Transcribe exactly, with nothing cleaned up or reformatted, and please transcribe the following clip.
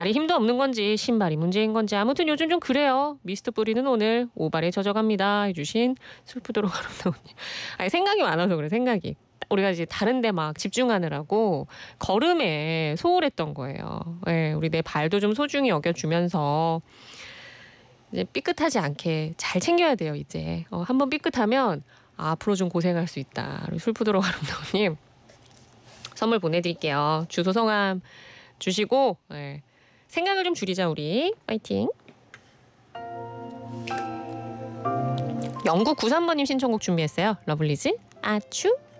발이 힘도 없는 건지 신발이 문제인 건지 아무튼 요즘 좀 그래요. 미스트 뿌리는 오늘 오발에 젖어갑니다 해주신 슬프도록 아름다운님. 아니 생각이 많아서 그래 생각이. 우리가 이제 다른 데 막 집중하느라고 걸음에 소홀했던 거예요. 예, 우리 내 발도 좀 소중히 여겨주면서 이제 삐끗하지 않게 잘 챙겨야 돼요 이제. 어, 한번 삐끗하면 아, 앞으로 좀 고생할 수 있다. 우리 슬프도록 아름다운님 선물 보내드릴게요. 주소 성함 주시고 예. 생각을 좀 줄이자 우리. 파이팅. 영구구삼 번님 신청곡 준비했어요. 러블리즈 아츄.